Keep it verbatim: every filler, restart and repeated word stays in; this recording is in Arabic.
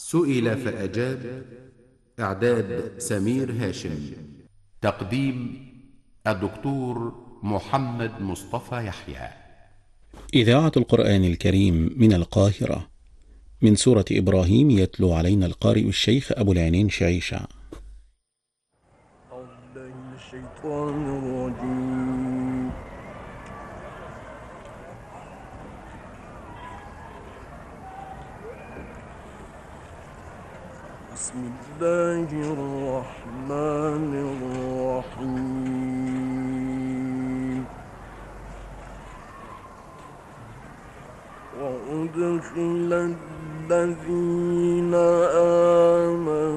سئل فأجاب. إعداد سمير هاشم. تقديم الدكتور محمد مصطفى يحيى. إذاعة القرآن الكريم من القاهرة، من سورة إبراهيم، يتلو علينا القارئ الشيخ أبو العينين شعيشة. بسم الله الرحمن الرحيم. وأدخل الذين